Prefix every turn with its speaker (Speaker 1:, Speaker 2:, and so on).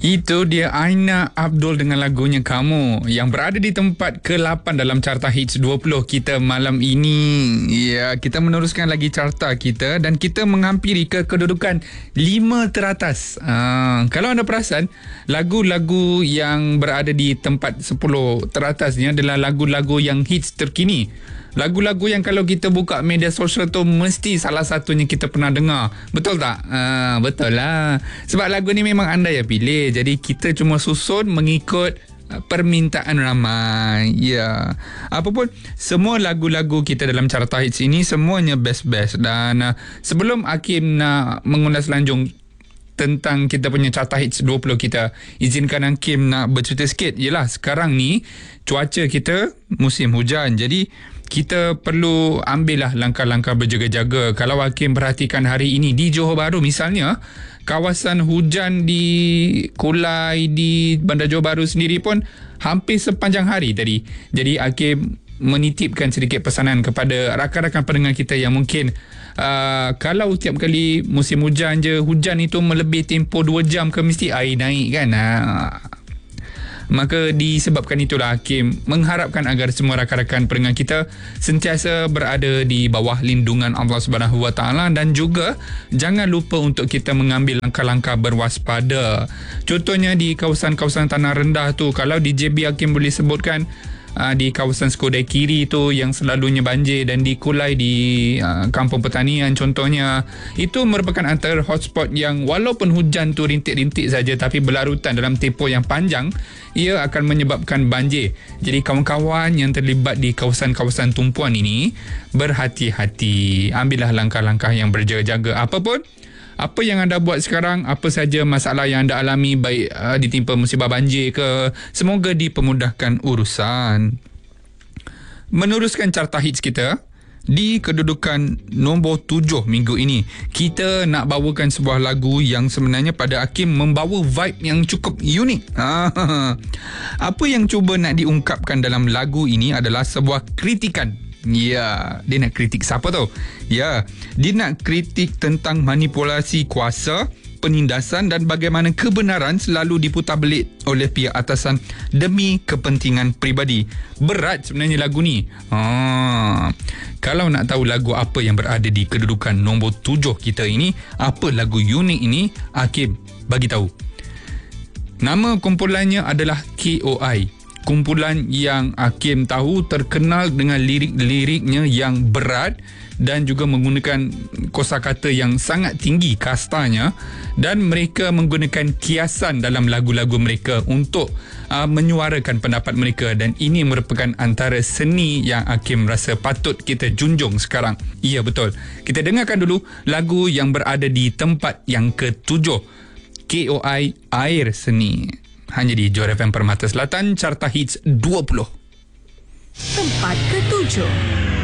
Speaker 1: Itu dia Aina Abdul dengan lagunya Kamu yang berada di tempat ke-8 dalam carta Hits 20 kita malam ini. Ya, kita meneruskan lagi carta kita dan kita menghampiri ke kedudukan 5 teratas. Kalau anda perasan, lagu-lagu yang berada di tempat 10 teratas ni adalah lagu-lagu yang hits terkini. Lagu-lagu yang kalau kita buka media sosial tu mesti salah satunya kita pernah dengar. Betul tak? Betul lah. Sebab lagu ni memang anda yang pilih. Jadi kita cuma susun mengikut permintaan ramai. Ya. Apapun, semua lagu-lagu kita dalam carta hits ini semuanya best-best. Dan sebelum Hakim nak mengulas lanjung tentang kita punya carta hits 20 kita, izinkan Hakim nak bercerita sikit. Yelah, sekarang ni cuaca kita musim hujan. Jadi kita perlu ambillah langkah-langkah berjaga-jaga. Kalau Hakim perhatikan hari ini di Johor Bahru misalnya, kawasan hujan di Kulai, di Bandar Johor Bahru sendiri pun hampir sepanjang hari tadi. Jadi Hakim menitipkan sedikit pesanan kepada rakan-rakan pendengar kita yang mungkin kalau tiap kali musim hujan je, hujan itu melebih tempoh 2 jam ke mesti air naik kan. Maka disebabkan itulah Hakim mengharapkan agar semua rakan-rakan pendengar kita sentiasa berada di bawah lindungan Allah Subhanahu Wa Taala dan juga jangan lupa untuk kita mengambil langkah-langkah berwaspada. Contohnya di kawasan-kawasan tanah rendah tu, kalau di JB Hakim boleh sebutkan di kawasan Skodai Kiri tu yang selalunya banjir, dan di Kulai di kampung pertanian contohnya, itu merupakan antara hotspot yang walaupun hujan tu rintik-rintik saja tapi berlarutan dalam tempoh yang panjang, ia akan menyebabkan banjir. Jadi kawan-kawan yang terlibat di kawasan-kawasan tumpuan ini berhati-hati, ambillah langkah-langkah yang berjaga-jaga. Apa yang anda buat sekarang, apa saja masalah yang anda alami, baik ditimpa musibah banjir ke, semoga dipermudahkan urusan. Meneruskan carta hits kita, di kedudukan nombor 7 minggu ini, kita nak bawakan sebuah lagu yang sebenarnya pada Hakim membawa vibe yang cukup unik. Apa yang cuba nak diungkapkan dalam lagu ini adalah sebuah kritikan. Ya, dia nak kritik siapa tu? Ya, dia nak kritik tentang manipulasi kuasa, penindasan dan bagaimana kebenaran selalu diputarbelit oleh pihak atasan demi kepentingan peribadi. Berat sebenarnya lagu ni. Kalau nak tahu lagu apa yang berada di kedudukan nombor 7 kita ini, apa lagu unik ini, Hakim bagi tahu. Nama kumpulannya adalah KOI. Kumpulan yang Hakim tahu terkenal dengan lirik-liriknya yang berat dan juga menggunakan kosakata yang sangat tinggi kastanya, dan mereka menggunakan kiasan dalam lagu-lagu mereka untuk menyuarakan pendapat mereka, dan ini merupakan antara seni yang Hakim rasa patut kita junjung sekarang. Ya, betul. Kita dengarkan dulu lagu yang berada di tempat yang ke-7, KOI Air Seni. Hanya di Johor FM Permata Selatan, carta hits 20.
Speaker 2: Tempat ke-7.